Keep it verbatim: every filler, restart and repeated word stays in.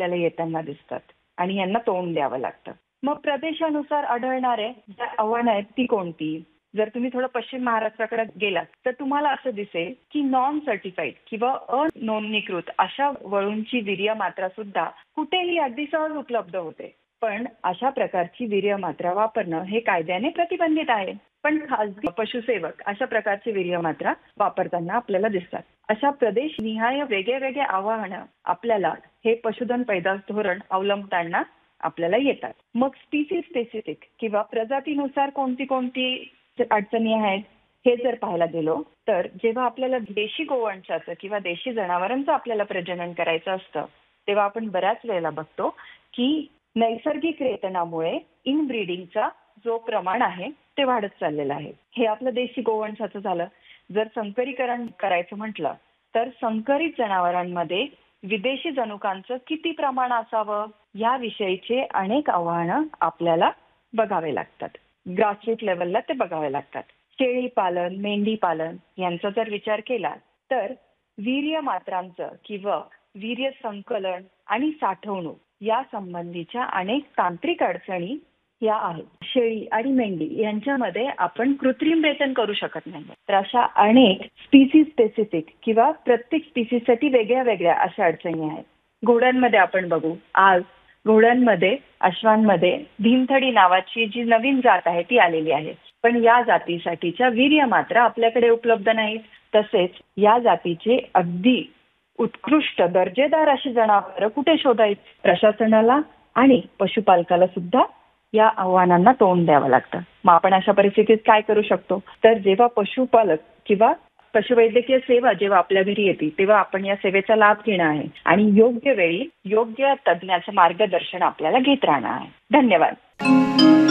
आपल्याला येताना दिसतात आणि यांना तोंड द्यावं लागतं. मग प्रदेशानुसार आढळणारे ज्या आव्हानं आहेत ती कोणती? जर तुम्ही थोडं पश्चिम महाराष्ट्राकडे गेलात तर तुम्हाला असं दिसेल की नॉन सर्टिफाईड किंवा अनोंदणीकृत अशा वळूंची वीर्य मात्रा सुद्धा कुठेही अगदी सहज उपलब्ध होते. पण अशा प्रकारची वीर्य मात्रा वापरणं हे कायद्याने प्रतिबंधित आहे. पण खासगी पशुसेवक अशा प्रकारची वीर्य मात्रा वापरताना आपल्याला दिसतात. अशा प्रदेश निहाय वेगळे वेगळे आव्हानं आपल्याला हे पशुधन पैदास धोरण अवलंबताना आपल्याला येतात. मग स्पीसीज स्पेसिफिक किंवा प्रजातीनुसार कोणती कोणती अडचणी आहेत हे जर पाहायला गेलो तर जेव्हा आपल्याला देशी गोवंशाचं किंवा देशी जनावरांचं आपल्याला प्रजनन करायचं असतं तेव्हा आपण बऱ्याच वेळेला बघतो की नैसर्गिक रेतनामुळे इनब्रीडिंगचा जो प्रमाण आहे ते वाढत चाललेलं आहे. हे आपलं देशी गोवंशाचं झालं. जर संकरीकरण करायचं म्हटलं तर संकरित जनावरांमध्ये विदेशी जनुकांचं किती प्रमाण असावं याविषयीचे अनेक आव्हानं आपल्याला बघावे लागतात. ग्रासरूट लेवलला ते बघावे लागतात. शेळी पालन, मेंढी पालन यांचा जर विचार केला तर वीर्य मात्रांचं किंवा वीर्य संकलन आणि साठवणूक या संबंधीच्या अनेक तांत्रिक अडचणी या आहेत. शेळी आणि मेंढी यांच्यामध्ये आपण कृत्रिम रेतन करू शकत नाही. तर अशा अनेक स्पीसीज स्पेसिफिक किंवा प्रत्येक स्पीसीजसाठी वेगळ्या वेगळ्या अशा अडचणी आहेत. घोड्यांमध्ये आपण बघू, आज घोड्यांमध्ये अश्वांमध्ये भीमथडी नावाची जी नवीन जात आहे ती आलेली आहे. पण या जातीसाठीच्या वीर्य मात्रा आपल्याकडे उपलब्ध नाहीत. तसेच या जातीचे अगदी उत्कृष्ट दर्जेदार अशी जनावरं कुठे शोधायची? प्रशासनाला आणि पशुपालकाला सुद्धा या आव्हानांना तोंड द्यावं लागतं. मग आपण अशा परिस्थितीत काय करू शकतो? तर जेव्हा पशुपालक किंवा पशुवैद्यकीय सेवा जेव्हा आपल्या घरी येते तेव्हा आपण या सेवेचा लाभ घेणं आहे आणि योग्य वेळी योग्य तज्ञाचं मार्गदर्शन आपल्याला घेत राहणं आहे. धन्यवाद.